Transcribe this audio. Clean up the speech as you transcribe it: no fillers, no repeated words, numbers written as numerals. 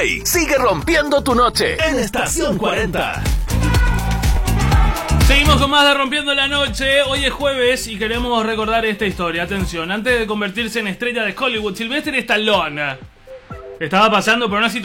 Play. Sigue rompiendo tu noche en Estación 40. Seguimos con más de Rompiendo la Noche. Hoy es jueves y queremos recordar esta historia. Atención, antes de convertirse en estrella de Hollywood, Sylvester Stallone estaba pasando por una situación